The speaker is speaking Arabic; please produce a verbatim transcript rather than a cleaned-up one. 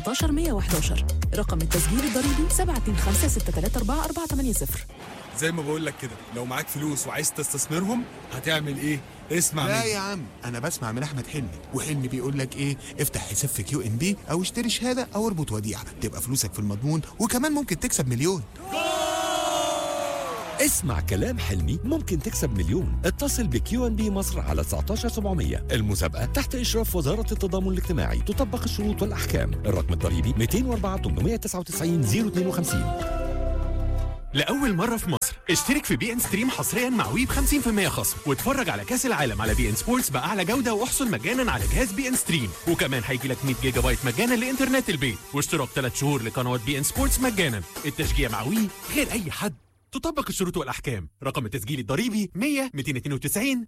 تسعتاشر مية وحداشر. رقم التسجيل الضريبي سبعة اتنين خمسة ستة تلاتة أربعة أربعة تمانية صفر. زي ما بقول لك كده، لو معاك فلوس وعايز تستثمرهم هتعمل ايه؟ اسمع لا مني. يا عم، انا بسمع من احمد حلمي، وحلمي بيقول لك ايه؟ افتح حساب في كيو ان بي او اشتري شهاده او اربط وديعه، تبقى فلوسك في المضمون وكمان ممكن تكسب مليون. اسمع كلام حلمي، ممكن تكسب مليون. اتصل بكيو ان بي مصر على تسعتاشر سبعمية. المسابقة تحت إشراف وزارة التضامن الاجتماعي، تطبق الشروط والأحكام. الرقم الضريبي مئتين وأربعة تمنمية وتسعة وتسعين صفر اتنين وخمسين. لأول مرة في مصر اشترك في بي ان ستريم حصريا مع وي ب خمسين بالمية خصم، واتفرج على كأس العالم على بي ان سبورتس بأعلى جودة، واحصل مجانا على جهاز بي ان ستريم. وكمان هيجي لك مية جيجا بايت مجانا لإنترنت البيت، واشتراك ثلاث شهور لقنوات بي ان سبورتس مجانا. التشجيع مع وي غير أي حد. تطبق الشروط والأحكام. رقم التسجيل الضريبي مية مئتين واثنين وتسعين